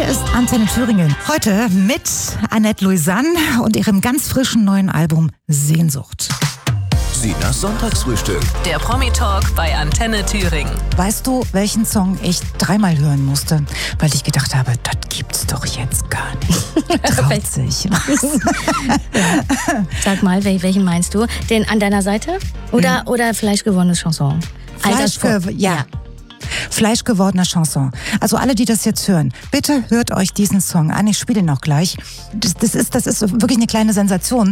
Hier ist Antenne Thüringen. Heute mit Annette Louisanne und ihrem ganz frischen neuen Album Sehnsucht. Sinas Sonntagsfrühstück. Der Promi-Talk bei Antenne Thüringen. Weißt du, welchen Song ich dreimal hören musste? Weil ich gedacht habe, das gibt's doch jetzt gar nicht. Traut sich. Sag mal, welchen meinst du? Den an deiner Seite? Oder Fleischgewordenes Chanson? Fleischgewordener Chanson. Also alle, die das jetzt hören, bitte hört euch diesen Song an. Ich spiele ihn auch gleich. Das ist wirklich eine kleine Sensation.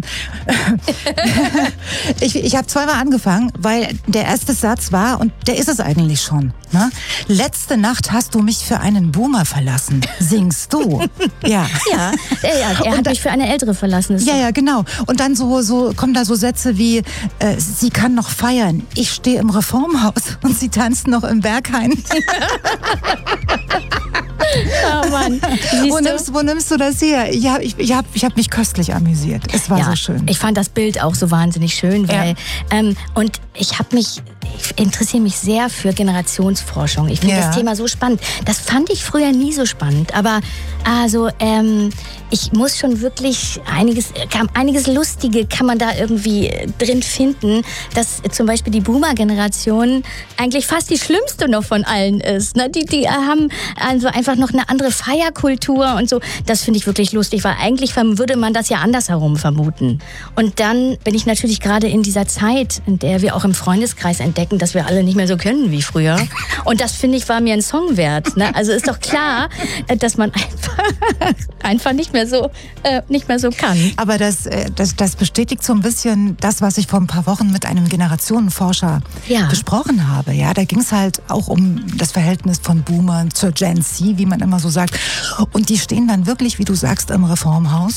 Ich habe zweimal angefangen, weil der erste Satz war, und der ist es eigentlich schon, ne? Letzte Nacht hast du mich für einen Boomer verlassen. Singst du? Ja. Er hat mich für eine Ältere verlassen. Ja, genau. Und dann so kommen da so Sätze wie, sie kann noch feiern. Ich stehe im Reformhaus und sie tanzt noch im Berghain. Oh Mann. Wo nimmst du das her? Ich hab mich köstlich amüsiert. Es war so schön. Ich fand das Bild auch so wahnsinnig schön, weil und ich interessiere mich sehr für Generationsforschung. Ich finde das Thema so spannend. Das fand ich früher nie so spannend. Aber ich muss schon wirklich einiges Lustige kann man da irgendwie drin finden, dass zum Beispiel die Boomer-Generation eigentlich fast die schlimmste noch von allen ist. Ne? Die haben also einfach noch eine andere Feierkultur und so. Das finde ich wirklich lustig, weil eigentlich würde man das ja andersherum vermuten. Und dann bin ich natürlich gerade in dieser Zeit, in der wir auch im Freundeskreis entdecken, dass wir alle nicht mehr so können wie früher. Und das, finde ich, war mir ein Song wert. Ne? Also ist doch klar, dass man einfach nicht mehr so kann. Aber das bestätigt so ein bisschen das, was ich vor ein paar Wochen mit einem Generationenforscher besprochen habe. Ja, da ging es halt auch um das Verhältnis von Boomern zur Gen Z, wie man immer so sagt. Und die stehen dann wirklich, wie du sagst, im Reformhaus